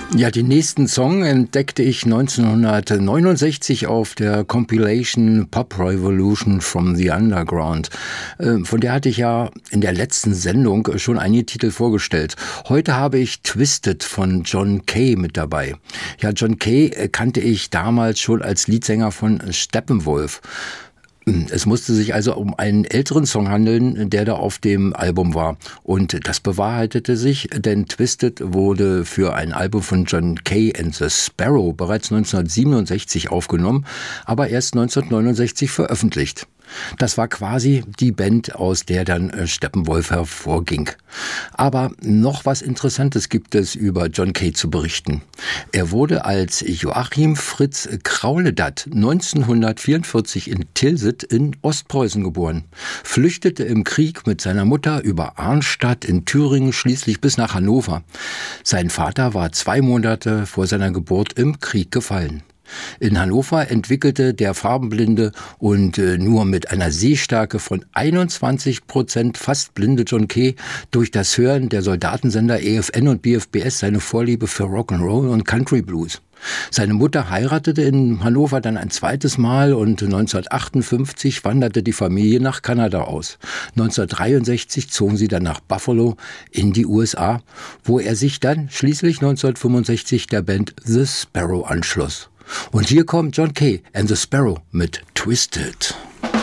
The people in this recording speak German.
Ja, den nächsten Song entdeckte ich 1969 auf der Compilation Pop Revolution from the Underground. Von der hatte ich ja in der letzten Sendung schon einige Titel vorgestellt. Heute habe ich Twisted von John Kay mit dabei. Ja, John Kay kannte ich damals schon als Leadsänger von Steppenwolf. Es musste sich also um einen älteren Song handeln, der da auf dem Album war. Und das bewahrheitete sich, denn Twisted wurde für ein Album von John Kay and the Sparrow bereits 1967 aufgenommen, aber erst 1969 veröffentlicht. Das war quasi die Band, aus der dann Steppenwolf hervorging. Aber noch was Interessantes gibt es über John Kay zu berichten. Er wurde als Joachim Fritz Krauledatt 1944 in Tilsit in Ostpreußen geboren, flüchtete im Krieg mit seiner Mutter über Arnstadt in Thüringen schließlich bis nach Hannover. Sein Vater war 2 Monate vor seiner Geburt im Krieg gefallen. In Hannover entwickelte der farbenblinde und nur mit einer Sehstärke von 21% fast blinde John Kay durch das Hören der Soldatensender EFN und BFBS seine Vorliebe für Rock'n'Roll und Country Blues. Seine Mutter heiratete in Hannover dann ein zweites Mal und 1958 wanderte die Familie nach Kanada aus. 1963 zogen sie dann nach Buffalo in die USA, wo er sich dann schließlich 1965 der Band The Sparrow anschloss. Und hier kommt John Kay and the Sparrow mit Twisted.